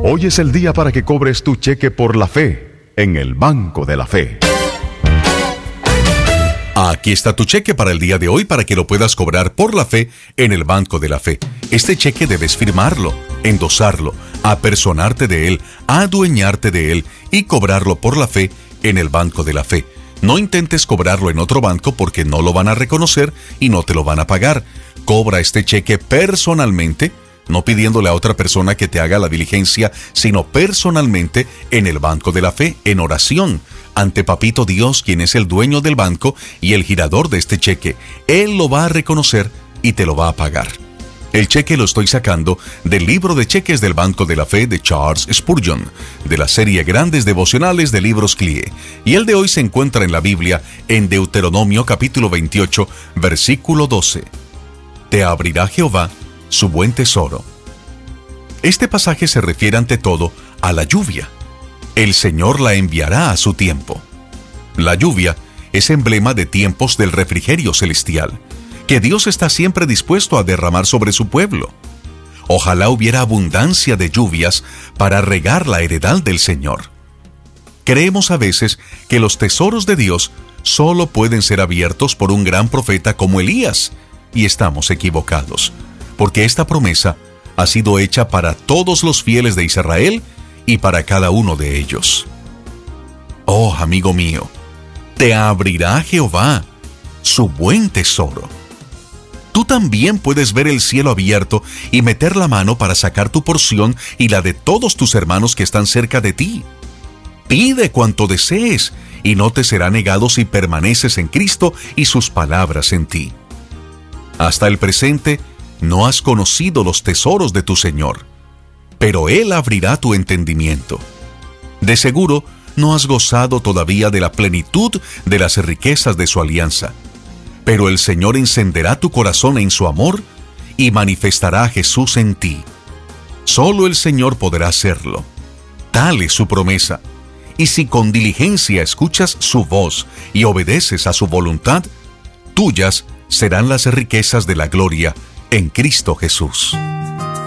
Hoy es el día para que cobres tu cheque por la fe en el Banco de la Fe. Aquí está tu cheque para el día de hoy para que lo puedas cobrar por la fe en el Banco de la Fe. Este cheque debes firmarlo, endosarlo, apersonarte de él, adueñarte de él y cobrarlo por la fe en el Banco de la Fe. No intentes cobrarlo en otro banco porque no lo van a reconocer y no te lo van a pagar. Cobra este cheque personalmente, no pidiéndole a otra persona que te haga la diligencia, sino personalmente en el Banco de la Fe, en oración, ante Papito Dios, quien es el dueño del banco y el girador de este cheque. Él lo va a reconocer y te lo va a pagar. El cheque lo estoy sacando del libro de cheques del Banco de la Fe de Charles Spurgeon, de la serie Grandes Devocionales de Libros CLIE. Y el de hoy se encuentra en la Biblia, en Deuteronomio capítulo 28, versículo 12. Te abrirá Jehová su buen tesoro. Este pasaje se refiere ante todo a la lluvia. El Señor la enviará a su tiempo. La lluvia es emblema de tiempos del refrigerio celestial, que Dios está siempre dispuesto a derramar sobre su pueblo. Ojalá hubiera abundancia de lluvias para regar la heredad del Señor. Creemos a veces que los tesoros de Dios solo pueden ser abiertos por un gran profeta como Elías, y estamos equivocados, porque esta promesa ha sido hecha para todos los fieles de Israel y para cada uno de ellos. Oh, amigo mío, te abrirá Jehová su buen tesoro. Tú también puedes ver el cielo abierto y meter la mano para sacar tu porción y la de todos tus hermanos que están cerca de ti. Pide cuanto desees y no te será negado si permaneces en Cristo y sus palabras en ti. Hasta el presente, no has conocido los tesoros de tu Señor, pero Él abrirá tu entendimiento. De seguro, no has gozado todavía de la plenitud de las riquezas de su alianza, pero el Señor encenderá tu corazón en su amor y manifestará a Jesús en ti. Solo el Señor podrá hacerlo. Tal es su promesa. Y si con diligencia escuchas su voz y obedeces a su voluntad, tuyas serán las riquezas de la gloria en Cristo Jesús.